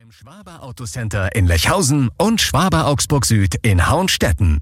Im Schwaber Autocenter in Lechhausen und Schwaber Augsburg Süd in Hauenstetten.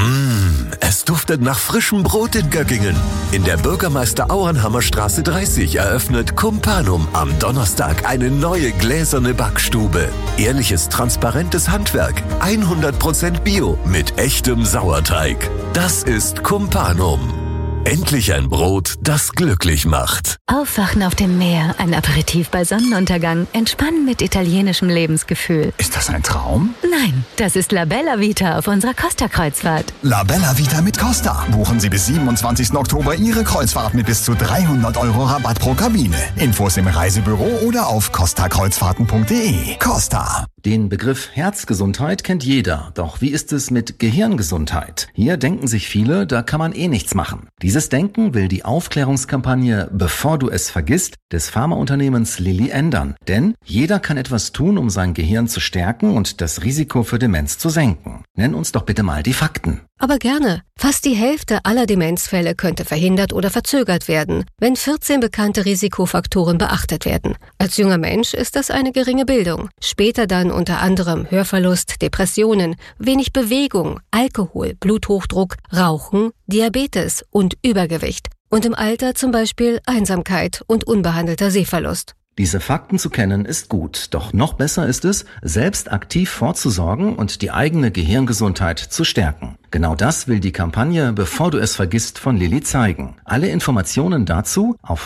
Es duftet nach frischem Brot in Göggingen. In der Bürgermeister Auernhammer Straße 30 eröffnet Kumpanum am Donnerstag eine neue gläserne Backstube. Ehrliches, transparentes Handwerk, 100% Bio mit echtem Sauerteig. Das ist Kumpanum. Endlich ein Brot, das glücklich macht. Aufwachen auf dem Meer, ein Aperitif bei Sonnenuntergang, entspannen mit italienischem Lebensgefühl. Ist das ein Traum? Nein, das ist La Bella Vita auf unserer Costa-Kreuzfahrt. La Bella Vita mit Costa. Buchen Sie bis 27. Oktober Ihre Kreuzfahrt mit bis zu 300 € Rabatt pro Kabine. Infos im Reisebüro oder auf costakreuzfahrten.de. Costa. Den Begriff Herzgesundheit kennt jeder, doch wie ist es mit Gehirngesundheit? Hier denken sich viele, da kann man nichts machen. Dieses Denken will die Aufklärungskampagne Bevor du es vergisst des Pharmaunternehmens Lilly ändern. Denn jeder kann etwas tun, um sein Gehirn zu stärken und das Risiko für Demenz zu senken. Nenn uns doch bitte mal die Fakten. Aber gerne. Fast die Hälfte aller Demenzfälle könnte verhindert oder verzögert werden, wenn 14 bekannte Risikofaktoren beachtet werden. Als junger Mensch ist das eine geringe Bildung. Später dann unter anderem Hörverlust, Depressionen, wenig Bewegung, Alkohol, Bluthochdruck, Rauchen, Diabetes und Übergewicht. Und im Alter zum Beispiel Einsamkeit und unbehandelter Sehverlust. Diese Fakten zu kennen ist gut, doch noch besser ist es, selbst aktiv vorzusorgen und die eigene Gehirngesundheit zu stärken. Genau das will die Kampagne Bevor du es vergisst von Lilly zeigen. Alle Informationen dazu auf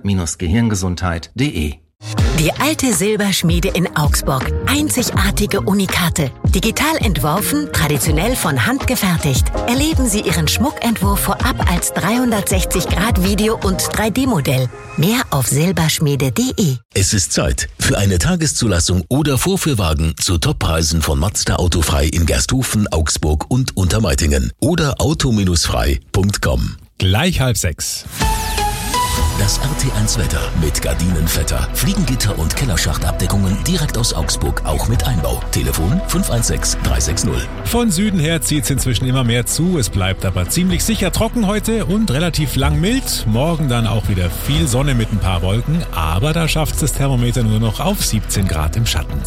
meine-gehirngesundheit.de. Die alte Silberschmiede in Augsburg. Einzigartige Unikate. Digital entworfen, traditionell von Hand gefertigt. Erleben Sie Ihren Schmuckentwurf vorab als 360-Grad-Video- und 3D-Modell. Mehr auf silberschmiede.de. Es ist Zeit für eine Tageszulassung oder Vorführwagen zu Toppreisen von Mazda Autofrei in Gersthofen, Augsburg und Untermeitingen oder auto-frei.com. Gleich 5:30. Das RT1 Wetter mit Gardinenvetter, Fliegengitter und Kellerschachtabdeckungen direkt aus Augsburg, auch mit Einbau. Telefon 516 360. Von Süden her zieht es inzwischen immer mehr zu. Es bleibt aber ziemlich sicher trocken heute und relativ lang mild. Morgen dann auch wieder viel Sonne mit ein paar Wolken, aber da schafft es das Thermometer nur noch auf 17 Grad im Schatten.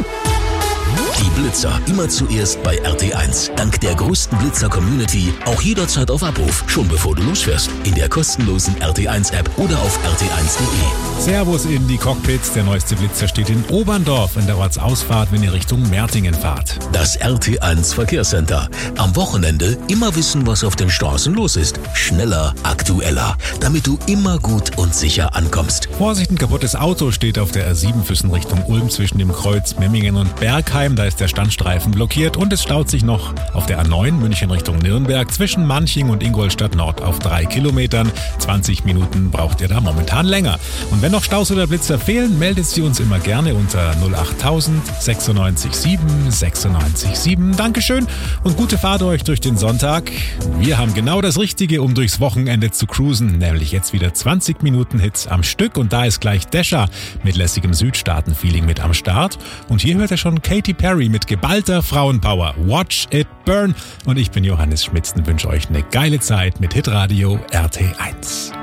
Die Blitzer immer zuerst bei RT1. Dank der größten Blitzer-Community auch jederzeit auf Abruf, schon bevor du losfährst. In der kostenlosen RT1-App oder auf rt1.de. Servus in die Cockpits. Der neueste Blitzer steht in Oberndorf in der Ortsausfahrt, wenn ihr Richtung Mertingen fahrt. Das RT1 Verkehrscenter. Am Wochenende immer wissen, was auf den Straßen los ist. Schneller, aktueller, damit du immer gut und sicher ankommst. Vorsicht, ein kaputtes Auto steht auf der R7 Füssen Richtung Ulm zwischen dem Kreuz Memmingen und Bergheim. Da ist der Standstreifen blockiert und es staut sich noch auf der A9 München Richtung Nürnberg zwischen Manching und Ingolstadt Nord auf 3 Kilometern. 20 Minuten braucht ihr da momentan länger. Und wenn noch Staus oder Blitzer fehlen, meldet sie uns immer gerne unter 08000 96 7 96 7. Dankeschön und gute Fahrt euch durch den Sonntag. Wir haben genau das Richtige, um durchs Wochenende zu cruisen, nämlich jetzt wieder 20 Minuten Hits am Stück und da ist gleich Desha mit lässigem Südstaaten-Feeling mit am Start. Und hier hört ihr schon Katy Perry mit geballter Frauenpower. Watch it burn. Und ich bin Johannes Schmitzen, wünsche euch eine geile Zeit mit Hitradio RT1.